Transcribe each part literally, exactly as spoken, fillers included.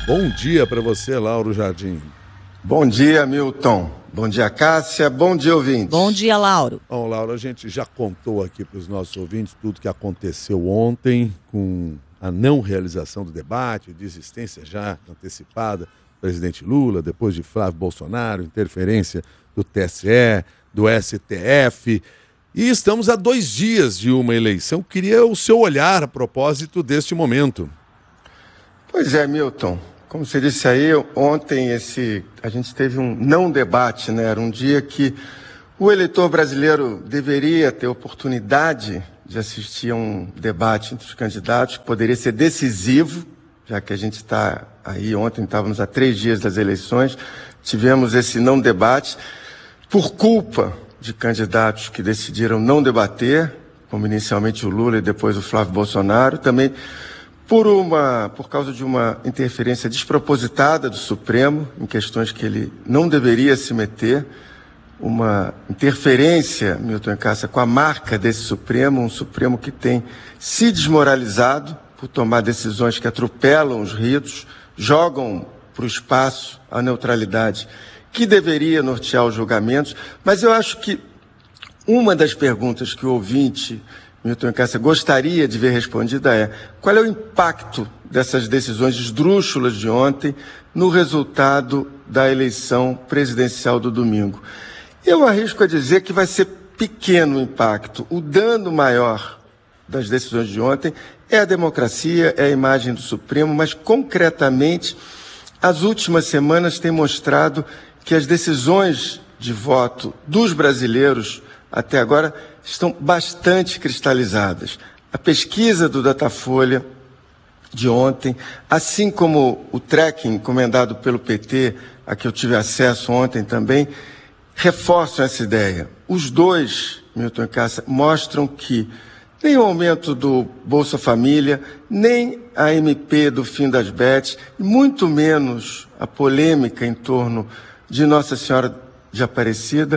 Bom dia para você, Lauro Jardim. Bom dia, Milton. Bom dia, Cássia. Bom dia, ouvintes. Bom dia, Lauro. Bom, Lauro, a gente já contou aqui para os nossos ouvintes tudo que aconteceu ontem com a não realização do debate, desistência já antecipada do presidente Lula, depois de Flávio Bolsonaro, interferência do T S E, do S T F. E estamos a dois dias de uma eleição. Queria o seu olhar a propósito deste momento. Pois é, Milton. Como você disse aí, ontem esse, a gente teve um não debate, né? Era um dia que o eleitor brasileiro deveria ter oportunidade de assistir a um debate entre os candidatos, que poderia ser decisivo, já que a gente está aí, ontem estávamos a três dias das eleições, tivemos esse não debate por culpa de candidatos que decidiram não debater, como inicialmente o Lula e depois o Flávio Bolsonaro, também por uma, por causa de uma interferência despropositada do Supremo em questões que ele não deveria se meter, uma interferência, Milton e Cássia, com a marca desse Supremo, um Supremo que tem se desmoralizado por tomar decisões que atropelam os ritos, jogam para o espaço a neutralidade que deveria nortear os julgamentos. Mas eu acho que uma das perguntas que o ouvinte, Milton e Cássia, gostaria de ver respondida é: qual é o impacto dessas decisões esdrúxulas de ontem no resultado da eleição presidencial do domingo? Eu arrisco a dizer que vai ser pequeno o impacto. O dano maior das decisões de ontem é a democracia, é a imagem do Supremo, mas concretamente as últimas semanas têm mostrado que as decisões de voto dos brasileiros até agora estão bastante cristalizadas. A pesquisa do Datafolha de ontem, assim como o tracking encomendado pelo P T, a que eu tive acesso ontem também, reforçam essa ideia. Os dois, Milton e Cássia, mostram que nem o aumento do Bolsa Família, nem a M P do fim das bets, e muito menos a polêmica em torno de Nossa Senhora de Aparecida,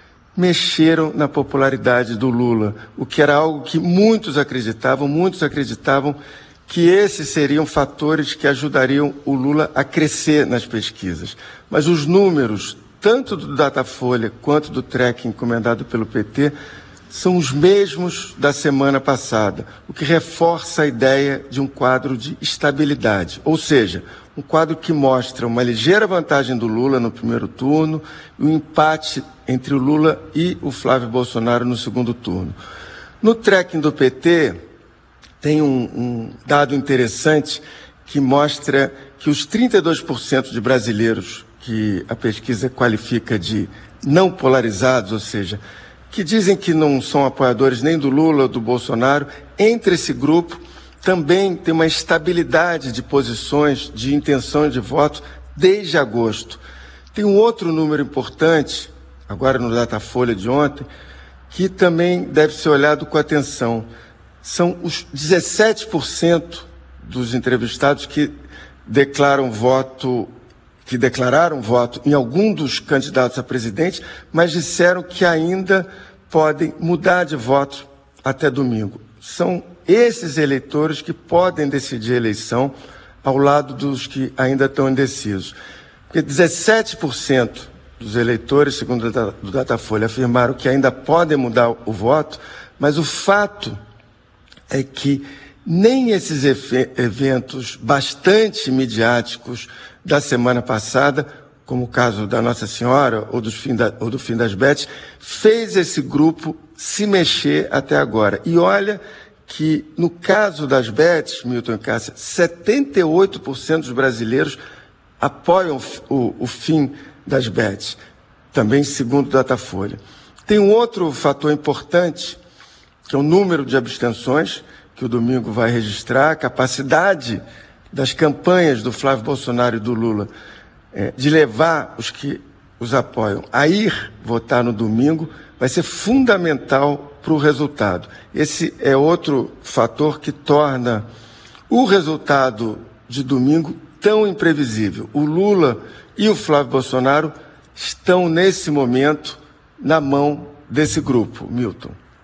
mexeram na popularidade do Lula, o que era algo que muitos acreditavam, muitos acreditavam que esses seriam fatores que ajudariam o Lula a crescer nas pesquisas. Mas os números, tanto do Datafolha quanto do tracking encomendado pelo P T, são os mesmos da semana passada, o que reforça a ideia de um quadro de estabilidade, ou seja, um quadro que mostra uma ligeira vantagem do Lula no primeiro turno e um empate entre o Lula e o Flávio Bolsonaro no segundo turno. No tracking do P T, tem um, um dado interessante que mostra que os trinta e dois por cento de brasileiros que a pesquisa qualifica de não polarizados, ou seja, que dizem que não são apoiadores nem do Lula ou do Bolsonaro, entre esse grupo também tem uma estabilidade de posições, de intenção de voto desde agosto. Tem um outro número importante, agora no Datafolha de ontem, que também deve ser olhado com atenção. São os dezessete por cento dos entrevistados que declaram voto, que declararam voto em algum dos candidatos a presidente, mas disseram que ainda podem mudar de voto até domingo. São esses eleitores que podem decidir a eleição ao lado dos que ainda estão indecisos. Porque dezessete por cento dos eleitores, segundo o Datafolha, afirmaram que ainda podem mudar o voto, mas o fato é que nem esses eventos bastante midiáticos da semana passada, como o caso da Nossa Senhora ou do fim, da, ou do fim das bets, fez esse grupo se mexer até agora. E olha que, no caso das bets, Milton e Cássia, setenta e oito por cento dos brasileiros apoiam o, o fim das bets, também segundo o Datafolha. Tem um outro fator importante, que é o número de abstenções, que o domingo vai registrar, a capacidade das campanhas do Flávio Bolsonaro e do Lula é, de levar os que os apoiam a ir votar no domingo, vai ser fundamental para o resultado. Esse é outro fator que torna o resultado de domingo tão imprevisível. O Lula e o Flávio Bolsonaro estão, nesse momento, na mão desse grupo, Milton.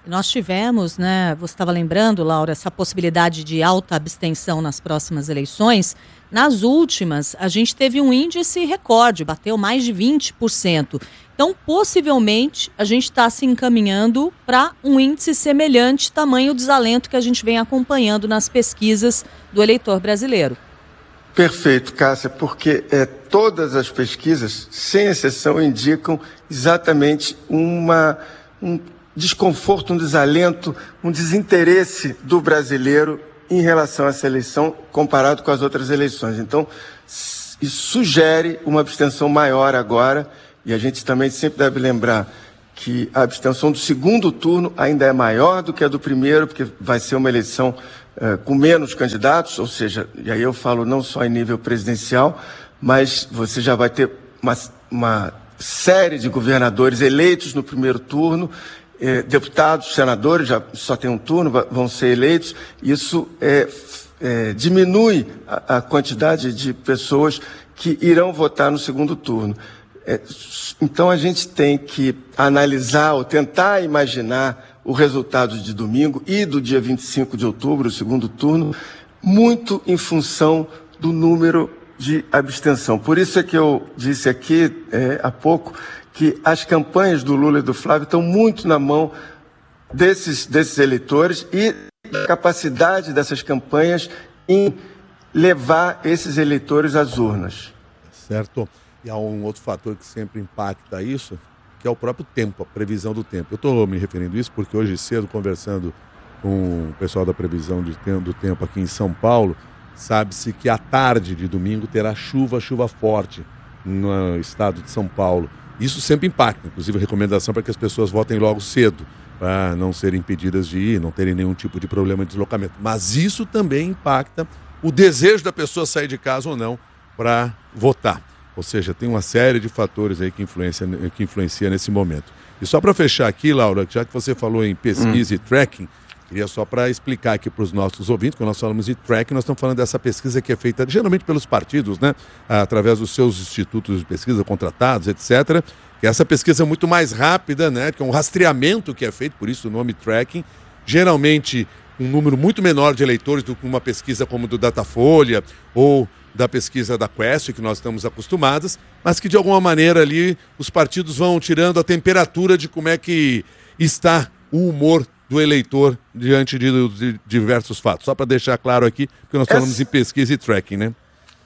Nós tivemos, né, você estava lembrando, Laura, essa possibilidade de alta abstenção nas próximas eleições. Nas últimas, a gente teve um índice recorde, bateu mais de vinte por cento. Então, possivelmente, a gente está se encaminhando para um índice semelhante, tamanho desalento que a gente vem acompanhando nas pesquisas do eleitor brasileiro. Perfeito, Cássia, porque é, todas as pesquisas, sem exceção, indicam exatamente uma, um desconforto, um desalento, um desinteresse do brasileiro em relação a essa eleição comparado com as outras eleições. Então, isso sugere uma abstenção maior agora, e a gente também sempre deve lembrar que a abstenção do segundo turno ainda é maior do que a do primeiro, porque vai ser uma eleição uh, com menos candidatos, ou seja, e aí eu falo não só em nível presidencial, mas você já vai ter uma, uma série de governadores eleitos no primeiro turno, eh, deputados, senadores, já só tem um turno, vão ser eleitos. Isso é, é, diminui a, a quantidade de pessoas que irão votar no segundo turno. É, então a gente tem que analisar ou tentar imaginar o resultado de domingo e do dia vinte e cinco de outubro, o segundo turno, muito em função do número de abstenção. Por isso é que eu disse aqui é, há pouco que as campanhas do Lula e do Flávio estão muito na mão desses, desses eleitores e da capacidade dessas campanhas em levar esses eleitores às urnas. Certo. E há um outro fator que sempre impacta isso, que é o próprio tempo, a previsão do tempo. Eu estou me referindo a isso porque hoje cedo, conversando com o pessoal da previsão de tempo, do tempo aqui em São Paulo, sabe-se que à tarde de domingo terá chuva, chuva forte no estado de São Paulo. Isso sempre impacta, inclusive a recomendação para que as pessoas votem logo cedo, para não serem impedidas de ir, não terem nenhum tipo de problema de deslocamento. Mas isso também impacta o desejo da pessoa sair de casa ou não para votar. Ou seja, tem uma série de fatores aí que influencia, que influencia nesse momento. E só para fechar aqui, Laura, já que você falou em pesquisa hum. e tracking, queria só para explicar aqui para os nossos ouvintes, quando nós falamos de tracking, nós estamos falando dessa pesquisa que é feita geralmente pelos partidos, né? Através dos seus institutos de pesquisa contratados, etcétera. Que essa pesquisa é muito mais rápida, né? Que é um rastreamento que é feito, por isso o nome tracking. Geralmente um número muito menor de eleitores do que uma pesquisa como do Datafolha ou da pesquisa da Quest, que nós estamos acostumados, mas que de alguma maneira ali os partidos vão tirando a temperatura de como é que está o humor do eleitor diante de, de diversos fatos. Só para deixar claro aqui, porque nós falamos Essa... em pesquisa e tracking, né?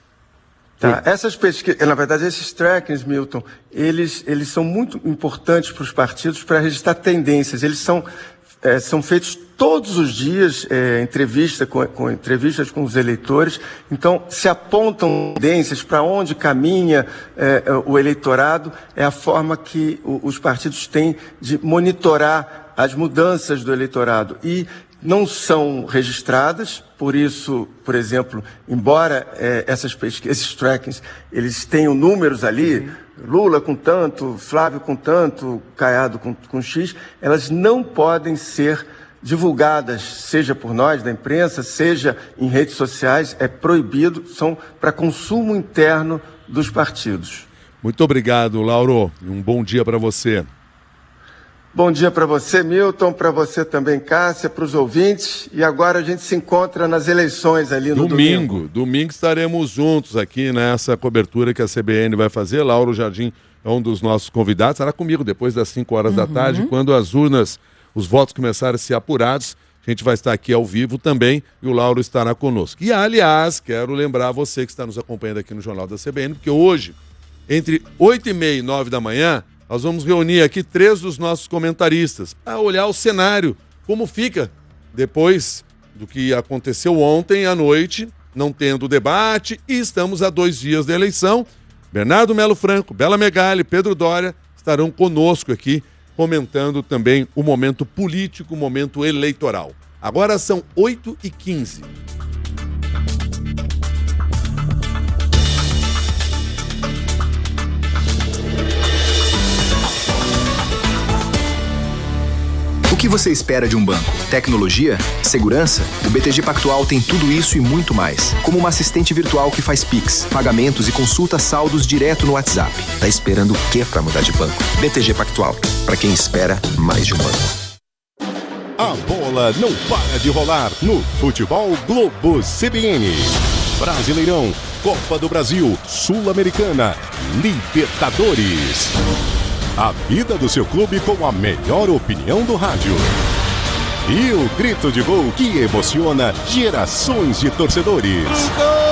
Tá, essas pesquisas, na verdade, esses trackings, Milton, eles, eles são muito importantes para os partidos para registrar tendências. Eles são, é, são feitos todos os dias, é, entrevista com, com, entrevistas com os eleitores. Então, se apontam tendências para onde caminha é, o eleitorado, é a forma que o, os partidos têm de monitorar as mudanças do eleitorado. E não são registradas, por isso, por exemplo, embora é, essas pesquisas, esses trackings, eles tenham números ali, uhum. Lula com tanto, Flávio com tanto, Caiado com, com X, elas não podem ser divulgadas, seja por nós, da imprensa, seja em redes sociais, é proibido, são para consumo interno dos partidos. Muito obrigado, Lauro, e um bom dia para você. Bom dia para você, Milton, para você também, Cássia, para os ouvintes. E agora a gente se encontra nas eleições ali no domingo. Domingo, domingo estaremos juntos aqui nessa cobertura que a C B N vai fazer. Lauro Jardim é um dos nossos convidados. Estará comigo depois das cinco horas uhum. da tarde, quando as urnas, os votos começarem a ser apurados. A gente vai estar aqui ao vivo também e o Lauro estará conosco. E, aliás, quero lembrar você que está nos acompanhando aqui no Jornal da C B N, porque hoje, entre oito e meia e nove da manhã, nós vamos reunir aqui três dos nossos comentaristas para olhar o cenário, como fica depois do que aconteceu ontem à noite, não tendo debate, e estamos a dois dias da eleição. Bernardo Melo Franco, Bela Megali, Pedro Doria estarão conosco aqui, comentando também o momento político, o momento eleitoral. Agora são oito e quinze. O que você espera de um banco? Tecnologia? Segurança? O B T G Pactual tem tudo isso e muito mais. Como uma assistente virtual que faz Pix, pagamentos e consulta saldos direto no WhatsApp. Tá esperando o quê para mudar de banco? B T G Pactual. Para quem espera mais de um banco. bola não para de rolar no Futebol Globo C B N. Brasileirão, Copa do Brasil, Sul-Americana, Libertadores. A vida do seu clube com a melhor opinião do rádio. E o grito de gol que emociona gerações de torcedores.